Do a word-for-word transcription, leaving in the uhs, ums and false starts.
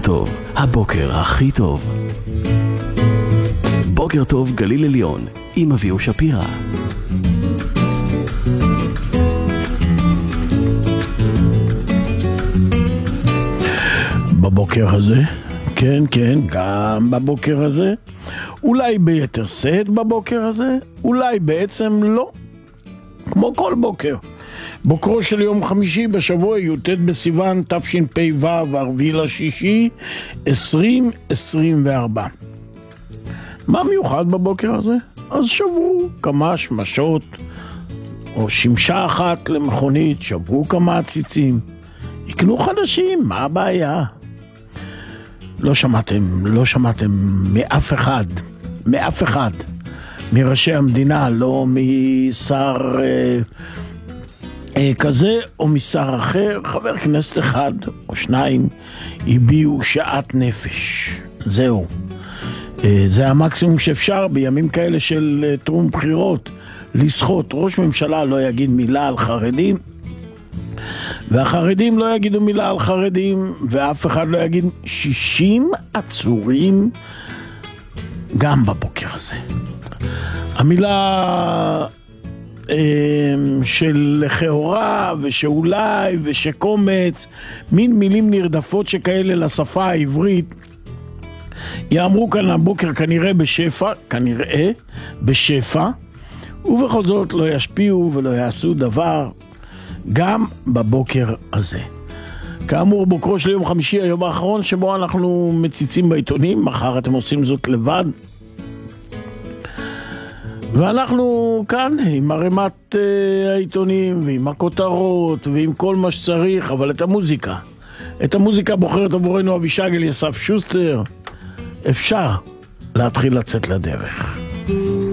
טוב, הבוקר הכי טוב. בוקר טוב גליל עליון עם אביהו שפירא. בבוקר הזה, כן כן, גם בבוקר הזה, אולי ביתר שאת בבוקר הזה, אולי בעצם לא, כמו כל בוקר. בוקרו של יום חמישי בשבוע י"ט בסיוון תשפ"ו, הרביעי לשישי עשרים עשרים וארבע. מה מיוחד בבוקר הזה? אז שברו כמה שמשות או שמשה אחת למכונית, שברו כמה עציצים, יקנו חדשים, מה הבעיה? לא שמעתם, לא שמעתם מאף אחד, מאף אחד, מראשי המדינה, לא משר אה, אה, כזה או משר אחר, חבר כנסת אחד או שניים הביעו שאט נפש. זהו. אה, זה המקסימום שאפשר בימים כאלה של אה, טרום בחירות, לסחוט. ראש ממשלה לא יגיד מילה על חרדים, והחרדים לא יגידו מילה על חרדים, ואף אחד לא יגיד. שישים עצורים גם בבוקר הזה. המילה אה, של לכאורה ושאולי ושקומץ, מין מילים נרדפות שכאלה לשפה העברית, יאמרו כאן הבוקר כנראה בשפע, כנראה בשפע, ובכל זאת לא ישפיעו ולא יעשו דבר גם בבוקר הזה. כאמור, בוקרו של יום חמישי, היום האחרון שבו אנחנו מציצים בעיתונים, מחר אתם עושים זאת לבד. ואנחנו כאן עם הרמת uh, העיתונים ועם הכותרות ועם כל מה שצריך, אבל את המוזיקה. את המוזיקה בוחרת עבורנו אבישג אליסף שוסטר. אפשר להתחיל לצאת לדרך.